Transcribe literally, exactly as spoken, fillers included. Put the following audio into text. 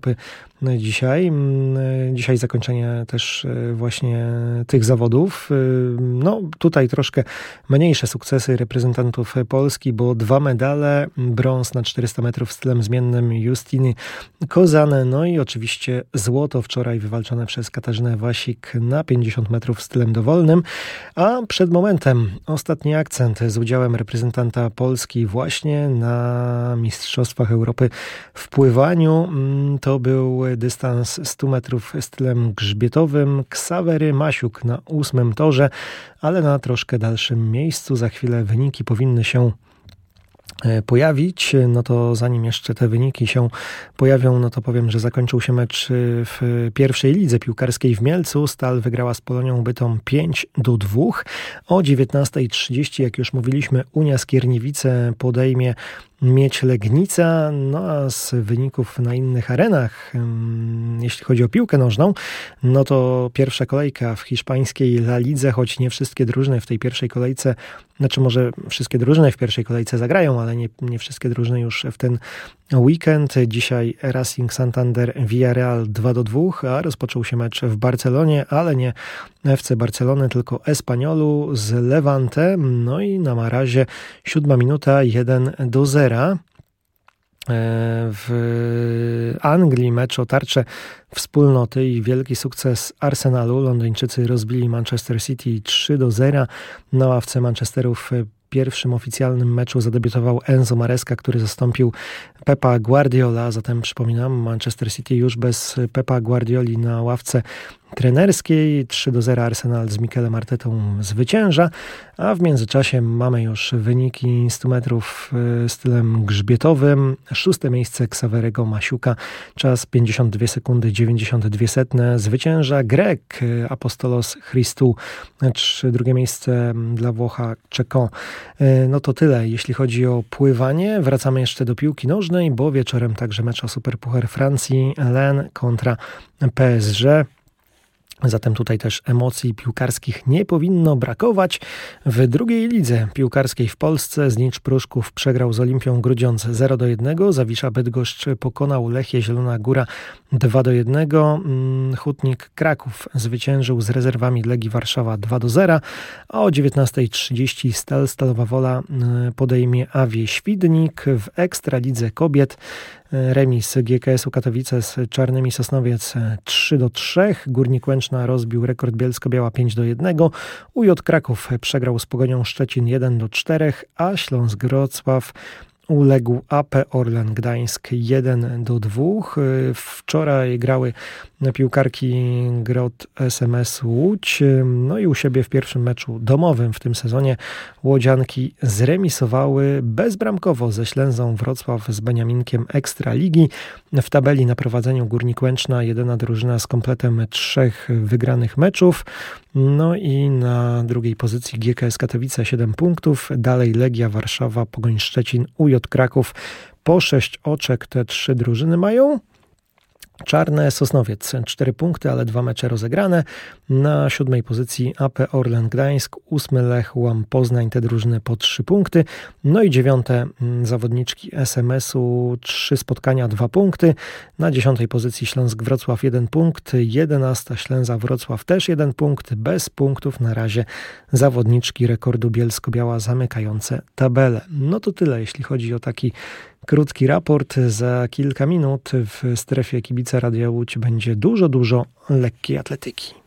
dzisiaj. Dzisiaj zakończenie też właśnie tych zawodów. No tutaj troszkę mniejsze sukcesy reprezentantów Polski, bo dwa medale, brąz na czterysta metrów stylem zmiennym Justyny Kozan, no i oczywiście złoto wczoraj wywalczone przez Katarzynę Wasik na pięćdziesiąt metrów stylem dowolnym, a przed momentem ostatni akcent z udziałem reprezentanta Polski właśnie na Mistrzostwach Europy w pływaniu. To był dystans sto metrów stylem grzbietowym. Ksawery Masiuk na ósmym torze, ale na troszkę dalszym miejscu. Za chwilę wyniki powinny się pojawić. No to zanim jeszcze te wyniki się pojawią, no to powiem, że zakończył się mecz w pierwszej lidze piłkarskiej w Mielcu. Stal wygrała z Polonią Bytom pięć do dwóch. O dziewiętnasta trzydzieści, jak już mówiliśmy, Unia Skierniewice podejmie Miedź Legnica, no a z wyników na innych arenach, jeśli chodzi o piłkę nożną, no to pierwsza kolejka w hiszpańskiej La Lidze, choć nie wszystkie drużyny w tej pierwszej kolejce, znaczy może wszystkie drużyny w pierwszej kolejce zagrają, ale nie, nie wszystkie drużyny już w ten weekend. Dzisiaj Racing Santander Villarreal dwa do dwóch, a rozpoczął się mecz w Barcelonie, ale nie F C Barcelony, tylko Espanyolu z Levante. No i na razie siódma minuta, jeden do zera. W Anglii mecz o tarczę wspólnoty i wielki sukces Arsenalu. Londyńczycy rozbili Manchester City trzy do zera. Na ławce Manchesteru w pierwszym oficjalnym meczu zadebiutował Enzo Maresca, który zastąpił Pepa Guardiola. Zatem przypominam, Manchester City już bez Pepa Guardioli na ławce trenerskiej. trzy do zera Arsenal z Mikelem Artetą zwycięża, a w międzyczasie mamy już wyniki sto metrów stylem grzbietowym. Szóste miejsce Ksawerego Masiuka, czas pięćdziesiąt dwie sekundy dziewięćdziesiąt dwie setne. Zwycięża Grek Apostolos Christou, drugie miejsce dla Włocha Czeko. No to tyle, jeśli chodzi o pływanie. Wracamy jeszcze do piłki nożnej, bo wieczorem także mecz o Superpuchar Francji, Lens kontra P S G. Zatem tutaj też emocji piłkarskich nie powinno brakować. W drugiej lidze piłkarskiej w Polsce Znicz Pruszków przegrał z Olimpią Grudziądz zero do jednego. Zawisza Bydgoszcz pokonał Lechię Zielona Góra dwa do jednego. Hutnik Kraków zwyciężył z rezerwami Legii Warszawa dwa do zera. A o dziewiętnasta trzydzieści Stal Stalowa Wola podejmie Awie Świdnik. W Ekstralidze Kobiet remis G K S-u Katowice z Czarnymi Sosnowiec trzy do trzech. Górnik Łęczna rozbił rekord Bielsko-Biała pięć do jednego. U J Kraków przegrał z Pogonią Szczecin jeden do czterech, a Śląsk Wrocław uległ A P Orlen Gdańsk jeden do dwóch. Wczoraj grały piłkarki Grot S M S Łódź. No i u siebie w pierwszym meczu domowym w tym sezonie łodzianki zremisowały bezbramkowo ze Ślęzą Wrocław z Beniaminkiem Ekstraligi. W tabeli na prowadzeniu Górnik Łęczna, jedyna drużyna z kompletem trzech wygranych meczów. No i na drugiej pozycji G K S Katowice siedem punktów. Dalej Legia Warszawa, Pogoń Szczecin, U J Kraków. Po sześć oczek te trzy drużyny mają. Czarne Sosnowiec cztery punkty, ale dwa mecze rozegrane. Na siódmej pozycji A P Orlen Gdańsk, ósmy Lech Łam Poznań, te drużyny po trzy punkty. No i dziewiąte zawodniczki S M S-u, trzy spotkania, dwa punkty. Na dziesiątej pozycji Śląsk Wrocław jeden punkt, jedenasta Ślęza Wrocław też jeden punkt. Bez punktów na razie zawodniczki rekordu Bielsko-Biała zamykające tabelę. No to tyle, jeśli chodzi o taki krótki raport. Za kilka minut w strefie Kibica Radia Łódź będzie dużo, dużo lekkiej atletyki.